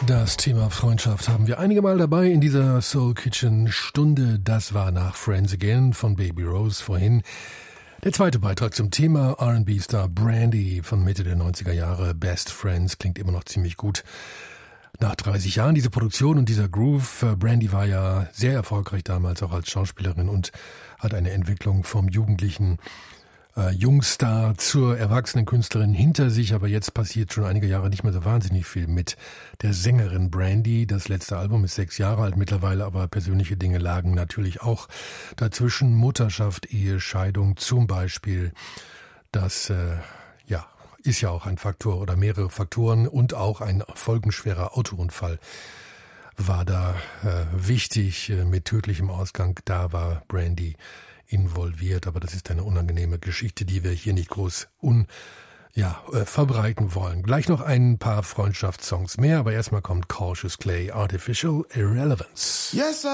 Das Thema Freundschaft haben wir einige Mal dabei in dieser Soul Kitchen Stunde. Das war nach Friends Again von Baby Rose vorhin. Der zweite Beitrag zum Thema R&B-Star Brandy von Mitte der 90er Jahre. Best Friends klingt immer noch ziemlich gut. Nach 30 Jahren diese Produktion und dieser Groove. Brandy war ja sehr erfolgreich damals auch als Schauspielerin und hat eine Entwicklung vom jugendlichen Jungstar zur erwachsenen Künstlerin hinter sich, aber jetzt passiert schon einige Jahre nicht mehr so wahnsinnig viel mit der Sängerin Brandy. Das letzte Album ist 6 Jahre alt mittlerweile, aber persönliche Dinge lagen natürlich auch dazwischen. Mutterschaft, Ehe, Scheidung zum Beispiel. Das ist ja auch ein Faktor oder mehrere Faktoren und auch ein folgenschwerer Autounfall war da wichtig mit tödlichem Ausgang. Da war Brandy involviert, aber das ist eine unangenehme Geschichte, die wir hier nicht groß verbreiten wollen. Gleich noch ein paar Freundschaftssongs mehr, aber erstmal kommt Cautious Clay, Artificial Irrelevance. Yes,